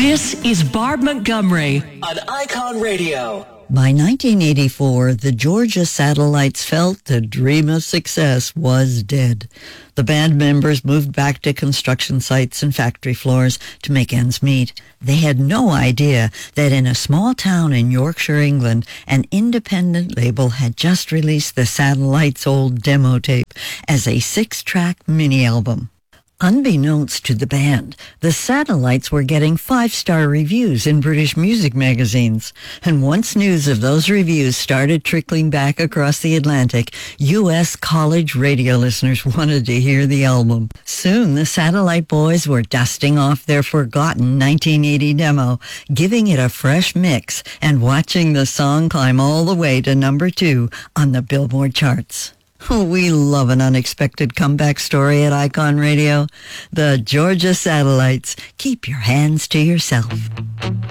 This is Barb Montgomery on Icon Radio. By 1984, the Georgia Satellites felt the dream of success was dead. The band members moved back to construction sites and factory floors to make ends meet. They had no idea that in a small town in Yorkshire, England, an independent label had just released the Satellites' old demo tape as a 6-track mini-album. Unbeknownst to the band, the Satellites were getting 5-star reviews in British music magazines. And once news of those reviews started trickling back across the Atlantic, U.S. college radio listeners wanted to hear the album. Soon, the Satellite Boys were dusting off their forgotten 1980 demo, giving it a fresh mix, and watching the song climb all the way to number 2 on the Billboard charts. We love an unexpected comeback story at Icon Radio. The Georgia Satellites. Keep your hands to yourself.